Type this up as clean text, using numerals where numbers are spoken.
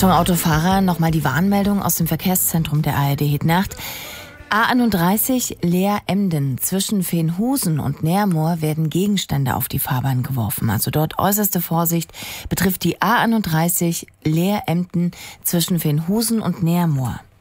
Achtung Autofahrer, nochmal die Warnmeldung aus dem Verkehrszentrum der ARD heute Nacht. A31 Leer-Emden zwischen Veenhusen und Neermoor werden Gegenstände auf die Fahrbahn geworfen. Also dort äußerste Vorsicht betrifft die A31 Leer-Emden zwischen Veenhusen und Neermoor.